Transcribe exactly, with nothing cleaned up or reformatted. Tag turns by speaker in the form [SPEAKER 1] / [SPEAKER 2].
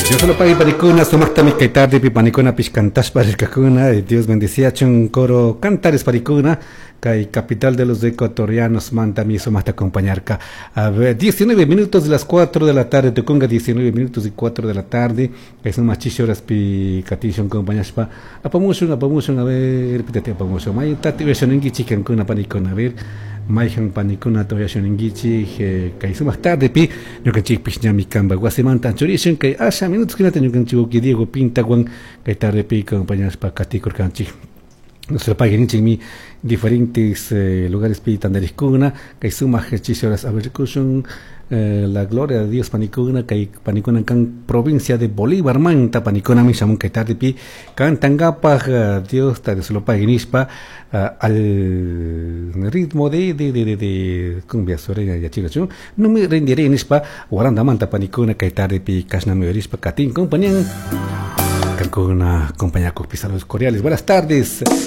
[SPEAKER 1] Yo solo pagué panicuna, somos también que tarde pi panicuna piscantas para el cacuna, y Dios bendecía un coro cantares panicuna, que capital de los ecuatorianos manda mi somos hasta acompañar acá. A ver, diecinueve minutos de las cuatro de la tarde, te conga diecinueve minutos y cuatro de la tarde, que son más horas pi catishon compañías pa, apamushun, apamushun, a ver, pítate apamushun, may tati version en gichican con una panicuna, a ver. Maihan panicuna todavía shoningichi que hizo más tarde pi yo que chik pichñami camba guasimanta chorishin que asha minutos que no tengo que chivo que Diego Pinta guan que tarde pi compañeros pa caticor canchi nuestro país en mi diferentes eh, lugares pi tandariscuna que suma ejercicio horas a ver Eh, la gloria de Dios panicuna que panicuna can provincia de Bolívar manta panicuna mi shamun que tarde pi can tangapa Dios ta de solo paginispa uh, al ritmo de de de de, de cumbia sorena ya chicos no me rendiré nispa waranda manta panicuna que tarde pi kasna me rispa katin compañía con una compañía con pisados coreales. Buenas tardes.